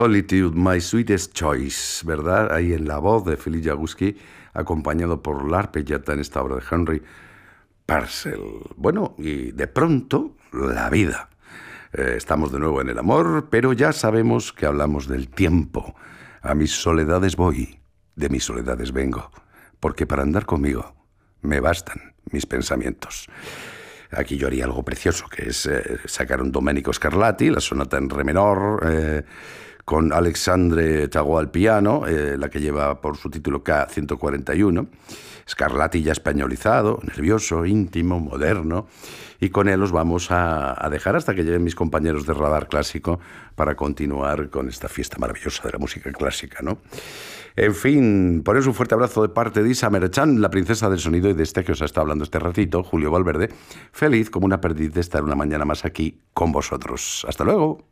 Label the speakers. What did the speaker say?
Speaker 1: Solitude, My Sweetest Choice, ¿verdad? Ahí en la voz de Philip Jaguski, acompañado por l'arpeggiata en esta obra de Henry Purcell. Bueno, y de pronto, la vida. Estamos de nuevo en el amor, pero ya sabemos que hablamos del tiempo. A mis soledades voy, de mis soledades vengo, porque para andar conmigo me bastan mis pensamientos. Aquí yo haría algo precioso, que es sacar un Domenico Scarlatti, la sonata en re menor, con Alexandre Chagua al piano, la que lleva por su título K141. Scarlatti ya españolizado, nervioso, íntimo, moderno, y con él os vamos a dejar hasta que lleguen mis compañeros de Radar Clásico para continuar con esta fiesta maravillosa de la música clásica, ¿no? En fin, poneros un fuerte abrazo de parte de Isa Merchan, la princesa del sonido, y de este que os ha estado hablando este ratito, Julio Valverde, feliz como una perdiz de estar una mañana más aquí con vosotros. ¡Hasta luego!